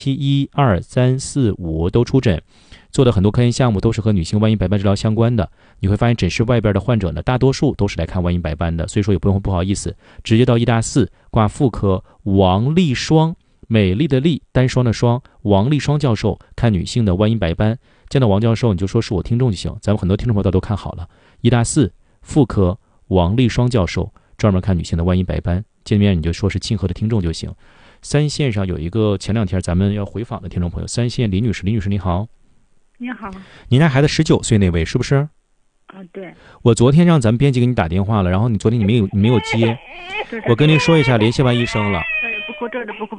期1、2、3、4、5都出诊，做的很多科研项目都是和女性万一白斑治疗相关的。你会发现诊室外边的患者呢，大多数都是来看万一白斑的，所以说也不用不好意思，直接到医大4挂妇科王丽双，美丽的丽，单双的双，王丽双教授看女性的万一白斑。见到王教授你就说是我听众就行，咱们很多听众朋友都看好了，医大4妇科王丽双教授专门看女性的万一白斑，见面你就说是庆贺的听众就行。三线上有一个前2天咱们要回访的听众朋友，三线李女士，李女士你好。 你好。 您家孩子19岁那位是不是？ 对。我昨天让咱们编辑给你打电话了，然后你昨天你没有接。我跟您说一下，联系完医生了。 不哭，这不哭。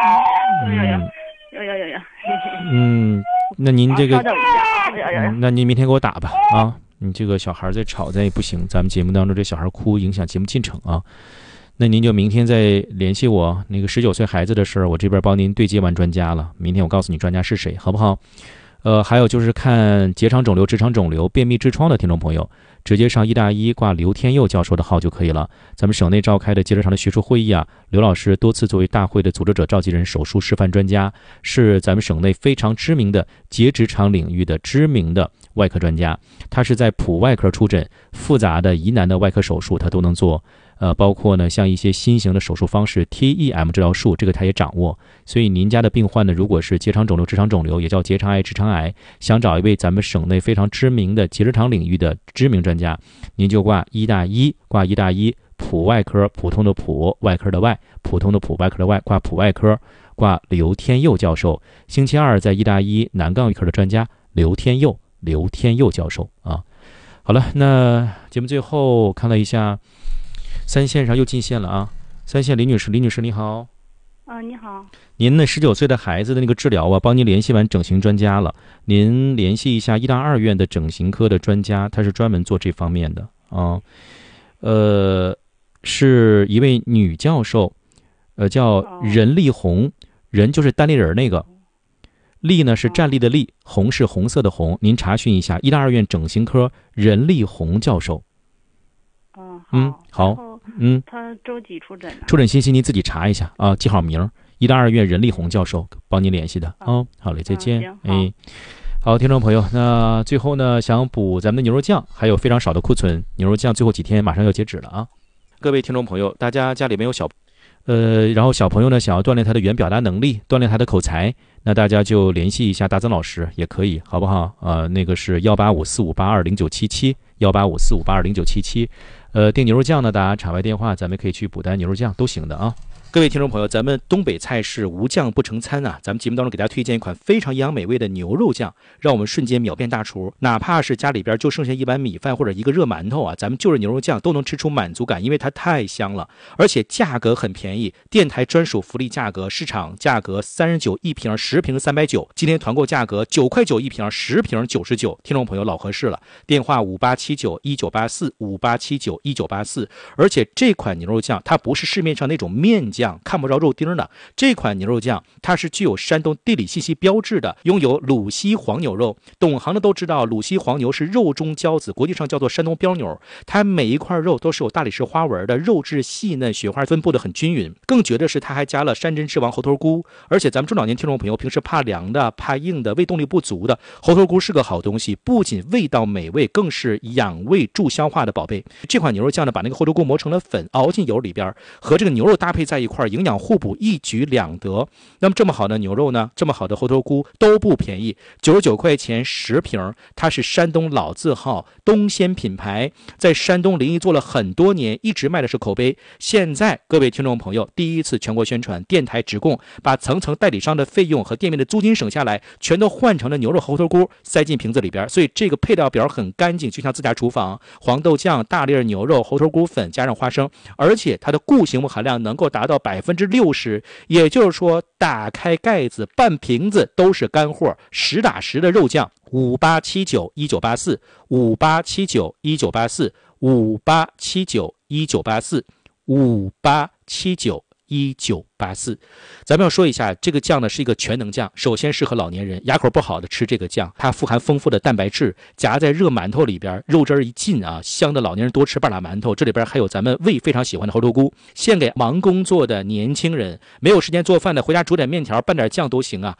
那您这个，那您明天给我打吧啊！你这个小孩再吵再也不行，咱们节目当中这小孩哭影响节目进程啊。那您就明天再联系我，那个19岁孩子的事儿，我这边帮您对接完专家了。明天我告诉你专家是谁，好不好？还有就是看结肠肿瘤、直肠肿瘤、便秘、痔疮的听众朋友，直接上医大1挂刘天佑教授的号就可以了。咱们省内召开的结直肠的学术会议啊，刘老师多次作为大会的组织者、召集人、手术示范专家，是咱们省内非常知名的结直肠领域的知名的外科专家。他是在普外科出诊，复杂的疑难的外科手术他都能做。包括呢，像一些新型的手术方式 TEM 治疗术，这个他也掌握。所以您家的病患呢，如果是结肠肿瘤、直肠肿瘤，也叫结肠癌、直肠癌，想找一位咱们省内非常知名的结直肠领域的知名专家，您就挂医大1，普外科，普通的普，外科的外，普通的普，外科的外，挂普外科，挂刘天佑教授。星期2在医大1南杠预科的专家刘天佑教授啊。好了，那节目最后看了一下。三线上又进线了啊！三线李女士，李女士你好。 你好。 您那19岁的孩子的那个治疗啊，帮您联系完整形专家了。您联系一下医大2院的整形科的专家，他是专门做这方面的啊。是一位女教授，叫任丽红，任就是单立人那个，丽呢是站立的丽，红是红色的红。您查询一下医大2院整形科任丽红教授。好。 他周几出诊？ 出诊信息您自己查一下啊，记好名，医大2院任丽红教授帮您联系的啊。好嘞，再见。好，听众朋友，那最后呢，想补咱们的牛肉酱，还有非常少的库存，牛肉酱最后几天马上要截止了啊。各位听众朋友，大家家里没有然后小朋友呢想要锻炼他的语言表达能力，锻炼他的口才，那大家就联系一下大曾老师也可以，好不好？那个是18545820977，18545820977。订牛肉酱呢，大家场外电话，咱们可以去补单牛肉酱都行的啊。各位听众朋友，咱们东北菜式无酱不成餐啊！咱们节目当中给大家推荐一款非常营养美味的牛肉酱，让我们瞬间秒变大厨。哪怕是家里边就剩下一碗米饭或者一个热馒头啊，咱们就着牛肉酱都能吃出满足感，因为它太香了，而且价格很便宜，电台专属福利价格，市场价格39一瓶，10瓶390，今天团购价格9块9一瓶，10瓶99。听众朋友老合适了，电话58791984，58791984。而且这款牛肉酱它不是市面上那种面酱，看不着肉丁的，这款牛肉酱它是具有山东地理信息标志的，拥有鲁西黄牛肉。懂行的都知道，鲁西黄牛是肉中骄子，国际上叫做山东标牛，它每一块肉都是有大理石花纹的，肉质细嫩，雪花分布的很均匀。更绝的是它还加了山珍之王猴头菇，而且咱们中老年听众朋友平时怕凉的、怕硬的、胃动力不足的，猴头菇是个好东西，不仅味道美味，更是养胃助消化的宝贝。这款牛肉酱呢，把那个猴头菇磨成了粉，熬进油里边，和这个牛肉搭配在一块，营养互补，一举两得。那么这么好的牛肉呢，这么好的猴头菇都不便宜，99块钱10瓶。它是山东老字号东鲜品牌，在山东临沂做了很多年，一直卖的是口碑。现在各位听众朋友第一次全国宣传，电台直供，把层层代理商的费用和店面的租金省下来，全都换成了牛肉猴头菇塞进瓶子里边，所以这个配料表很干净，就像自家厨房。黄豆酱、大粒牛肉、猴头菇粉加上花生，而且它的固形物含量能够达到60%，也就是说打开盖子半瓶子都是干货，实打实的肉酱。58791984，58791984，58791984，58791984。 1984。咱们要说一下，这个酱呢是一个全能酱，首先适合老年人，牙口不好的吃这个酱，它富含丰富的蛋白质，夹在热馒头里边，肉汁一进啊，香的老年人多吃半拉馒头。这里边还有咱们胃非常喜欢的猴头菇，献给忙工作的年轻人，没有时间做饭的回家煮点面条拌点酱都行啊。